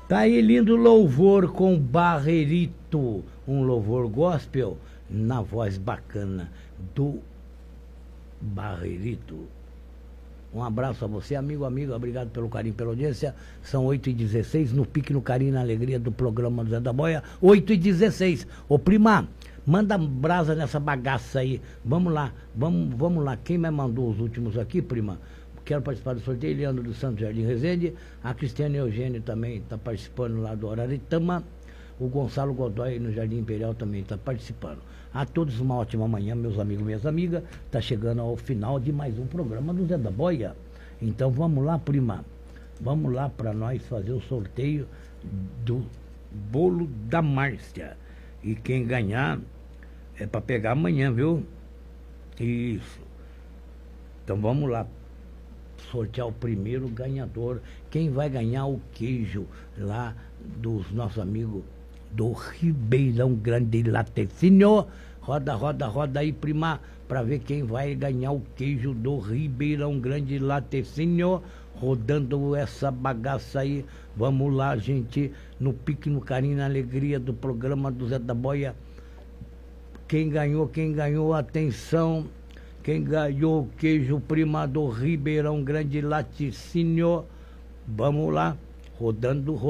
Tá aí lindo louvor com Barrerito, um louvor gospel na voz bacana do Barrerito. Um abraço a você, amigo, obrigado pelo carinho, pela audiência. São 8h16, no pique, no carinho, na alegria do programa do Zé da Boia, 8h16. Ô prima, manda brasa nessa bagaça aí. Vamos lá, vamos lá. Quem me mandou os últimos aqui, prima? Quero participar do sorteio. Leandro do Santos Jardim Resende. A Cristiane Eugênio também está participando lá do Araritama. O Gonçalo Godoy no Jardim Imperial também está participando. A todos uma ótima manhã, meus amigos e minhas amigas. Está chegando ao final de mais um programa do Zé da Boia. Então vamos lá, prima. Vamos lá para nós fazer o sorteio do bolo da Márcia. E quem ganhar é para pegar amanhã, viu? Isso. Então vamos lá. Sortear o primeiro ganhador. Quem vai ganhar o queijo lá dos nossos amigos do Ribeirão Grande Laticínio. Roda aí, prima, para ver quem vai ganhar o queijo do Ribeirão Grande Laticínio. Rodando essa bagaça aí. Vamos lá, gente, no pique, no carinho, na alegria do programa do Zé da Boia. Quem ganhou, atenção. Quem ganhou o queijo, prima, do Ribeirão Grande Laticínio. Vamos lá, rodando.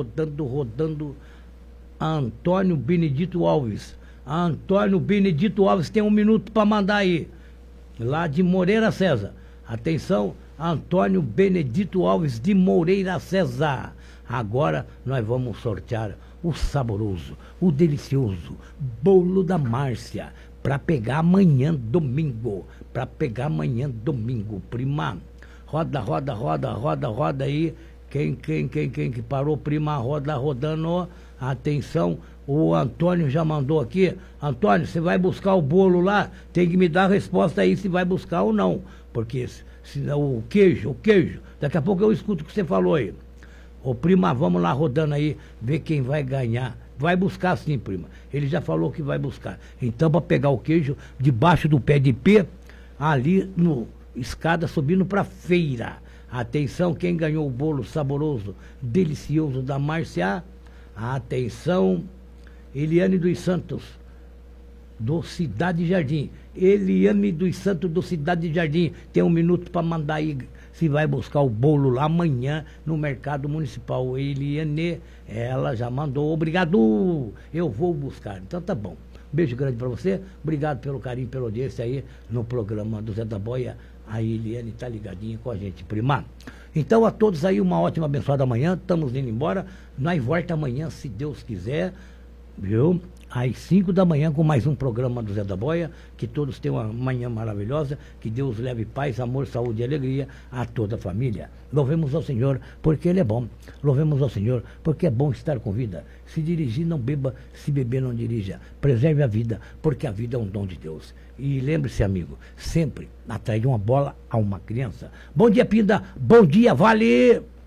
Antônio Benedito Alves. Antônio Benedito Alves tem 1 minuto para mandar aí. Lá de Moreira César. Atenção, Antônio Benedito Alves de Moreira César. Agora nós vamos sortear o saboroso, o delicioso bolo da Márcia. Para pegar amanhã domingo. Prima. Roda aí. Quem que parou, prima, rodando. Atenção, o Antônio já mandou aqui. Antônio, você vai buscar o bolo lá? Tem que me dar a resposta aí se vai buscar ou não. Porque senão o queijo, daqui a pouco eu escuto o que você falou aí. Ô prima, vamos lá rodando aí, ver quem vai ganhar. Vai buscar sim, prima. Ele já falou que vai buscar. Então, para pegar o queijo debaixo do pé de pé, ali no escada subindo para feira. Atenção, quem ganhou o bolo saboroso, delicioso da Márcia? Atenção, Eliane dos Santos, do Cidade Jardim. Eliane dos Santos, do Cidade Jardim. Tem 1 minuto para mandar aí se vai buscar o bolo lá amanhã no Mercado Municipal. Eliane, ela já mandou. Obrigado, eu vou buscar. Então tá bom. Beijo grande para você. Obrigado pelo carinho, pela audiência aí no programa do Zé da Boia. A Eliane tá ligadinha com a gente, prima. Então a todos aí uma ótima abençoada manhã. Estamos indo embora. Nós volta amanhã, se Deus quiser, viu? Às 5 da manhã com mais um programa do Zé da Boia. Que todos tenham uma manhã maravilhosa. Que Deus leve paz, amor, saúde e alegria a toda a família. Louvemos ao Senhor porque Ele é bom. Louvemos ao Senhor porque é bom estar com vida. Se dirigir, não beba. Se beber, não dirija. Preserve a vida, porque a vida é um dom de Deus. E lembre-se, amigo, sempre atrair uma bola a uma criança. Bom dia, Pinda. Bom dia, vale!